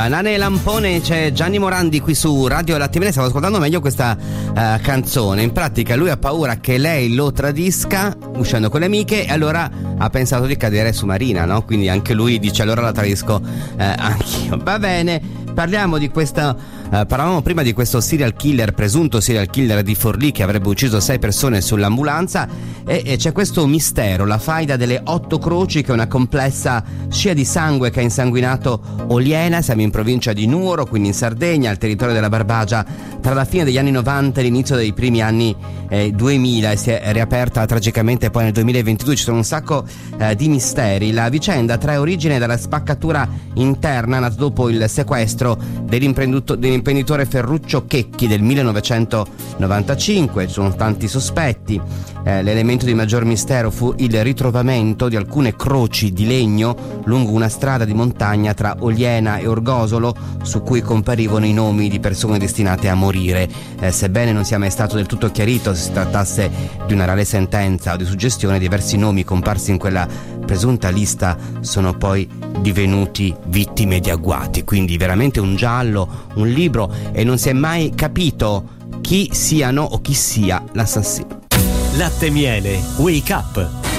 Nane e Lampone, c'è Gianni Morandi qui su Radio Latte Miele. Stavo ascoltando meglio questa canzone. In pratica lui ha paura che lei lo tradisca uscendo con le amiche e allora ha pensato di cadere su Marina, no? Quindi anche lui dice allora la tradisco anch'io. Va bene, parliamo di questa parlavamo prima di questo presunto serial killer di Forlì che avrebbe ucciso 6 persone sull'ambulanza e c'è questo mistero, la faida delle 8 croci, che è una complessa scia di sangue che ha insanguinato Oliena. Siamo in provincia di Nuoro, quindi in Sardegna, al territorio della Barbagia, tra la fine degli anni 90 e l'inizio dei primi anni 2000, e si è riaperta tragicamente poi nel 2022. Ci sono un sacco di misteri. La vicenda trae origine dalla spaccatura interna nata dopo il sequestro dell'imprenditore Ferruccio Checchi del 1995. Ci sono tanti sospetti. L'elemento di maggior mistero fu il ritrovamento di alcune croci di legno lungo una strada di montagna tra Oliena e Orgosolo, su cui comparivano i nomi di persone destinate a morire. Sebbene non sia mai stato del tutto chiarito se si trattasse di una reale sentenza o di suggestione, diversi nomi comparsi in quella presunta lista sono poi divenuti vittime di agguati. Quindi veramente un giallo, un libro, e non si è mai capito chi siano o chi sia l'assassino. Latte Miele, Wake Up.